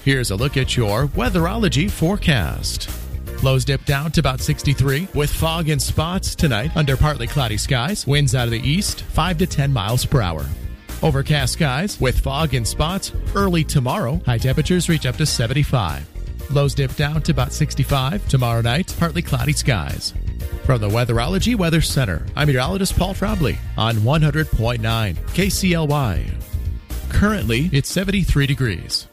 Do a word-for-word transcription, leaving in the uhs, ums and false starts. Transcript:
Here's a look at your Weatherology forecast. Lows dip down to about sixty-three with fog and spots tonight under partly cloudy skies. Winds out of the east, five to ten miles per hour. Overcast skies with fog and spots early tomorrow. High temperatures reach up to seventy-five. Lows dip down to about sixty-five. Tomorrow night, partly cloudy skies. From the Weatherology Weather Center, I'm meteorologist Paul Trombley on one hundred point nine K C L Y. Currently, it's seventy-three degrees.